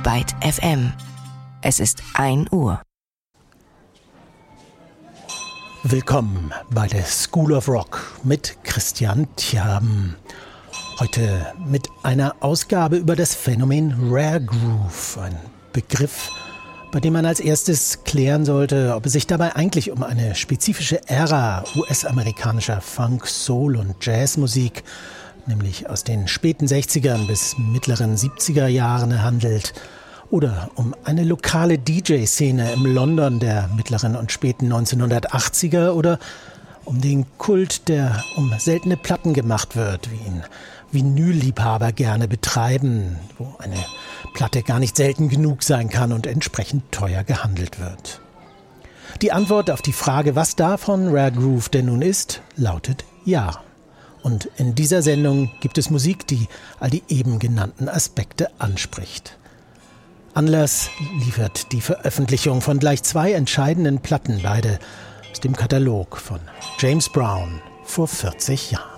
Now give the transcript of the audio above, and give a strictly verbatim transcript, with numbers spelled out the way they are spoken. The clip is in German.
Byte F M. Es ist ein Uhr. Willkommen bei der School of Rock mit Christian Tjaben. Heute mit einer Ausgabe über das Phänomen Rare Groove, ein Begriff, bei dem man als erstes klären sollte, ob es sich dabei eigentlich um eine spezifische Ära U S-amerikanischer Funk-, Soul- und Jazzmusik, nämlich aus den späten sechzigern bis mittleren siebziger Jahren handelt, oder um eine lokale D J-Szene im London der mittleren und späten neunzehnhundertachtziger oder um den Kult, der um seltene Platten gemacht wird, wie ihn Vinylliebhaber gerne betreiben, wo eine Platte gar nicht selten genug sein kann und entsprechend teuer gehandelt wird. Die Antwort auf die Frage, was davon Rare Groove denn nun ist, lautet ja. Und in dieser Sendung gibt es Musik, die all die eben genannten Aspekte anspricht. Anlass liefert die Veröffentlichung von gleich zwei entscheidenden Platten, beide aus dem Katalog von James Brown vor vierzig Jahren.